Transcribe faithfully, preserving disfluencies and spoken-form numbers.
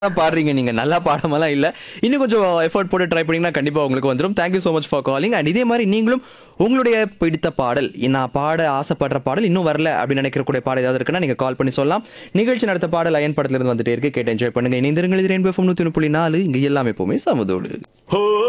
பாடுறீங்க நீங்க, நல்லா பாடமெல்லாம் இல்ல. இன்னும் கொஞ்சம் எஃபோர்ட் போட்டு ட்ரை பண்ணீங்கன்னா கண்டிப்பா உங்களுக்கு வந்துரும். Thank you so much for calling. And இதே மாதிரி நீங்களும் உங்களுடைய பிடித்த பாடல், நான் பாட ஆசைப்படுற பாடல் இன்னும் வரல அப்படின்னு நினைக்கக்கூடிய பாடல் ஏதாவது இருக்குன்னா நீங்க கால் பண்ணி சொல்லலாம். நிகழ்ச்சி நடத்த பாடல் அயன் படத்துல இருந்து வந்துட்டே இருக்கு, கேட்டு என்ஜாய் பண்ணுங்க. இணைந்திருங்கள். இது ரெயின்போ எஃப்எம் நூத்தி ஒன்று புள்ளி நாலு, இங்க எல்லாமே எப்பவுமே சமதோடு.